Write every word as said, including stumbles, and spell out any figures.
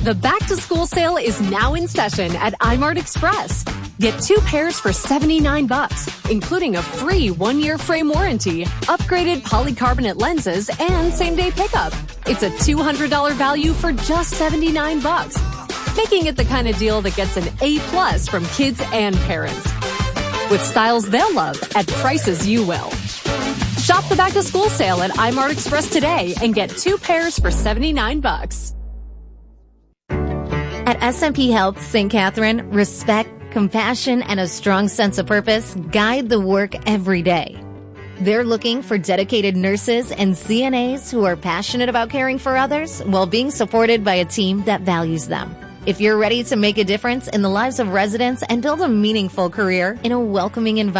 The back-to-school sale is now in session at iMart Express. Get two pairs for seventy-nine bucks, including a free one-year frame warranty, upgraded polycarbonate lenses, and same-day pickup. It's a two hundred dollars value for just seventy-nine bucks, making it the kind of deal that gets an A plus from kids and parents. With styles they'll love at prices you will. Shop the back-to-school sale at iMart Express today and get two pairs for seventy-nine bucks. At S and P Health Saint Catherine, respect, compassion, and a strong sense of purpose guide the work every day. They're looking for dedicated nurses and C N As who are passionate about caring for others while being supported by a team that values them. If you're ready to make a difference in the lives of residents and build a meaningful career in a welcoming environment,